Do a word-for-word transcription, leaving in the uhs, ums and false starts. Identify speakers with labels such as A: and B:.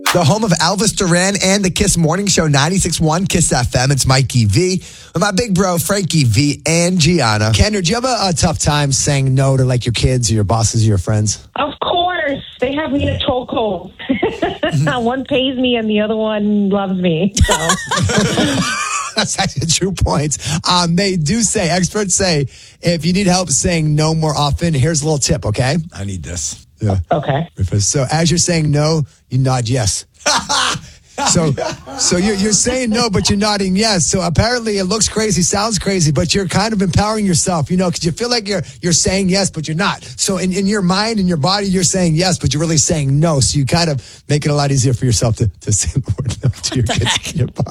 A: The home of Elvis Duran and the Kiss Morning Show, ninety-six point one Kiss F M. It's Mikey V with my big bro, Frankie V and Gianna.
B: Kendra, do you have a, a tough time saying no to like your kids or your bosses or your friends?
C: Of course. They have me in a chokehold. One pays me and the other one loves me. So.
B: That's actually a true point. Um, they do say, experts say, if you need help saying no more often, here's a little tip, okay?
A: I need this.
B: Yeah.
C: Okay.
B: So as you're saying no, you nod yes. So so you're, you're saying no, but you're nodding yes. So apparently it looks crazy, sounds crazy, but you're kind of empowering yourself, you know, because you feel like you're you're saying yes, but you're not. So in, in your mind, in your body, you're saying yes, but you're really saying no. So you kind of make it a lot easier for yourself to, to say the word no to your kids and your boss.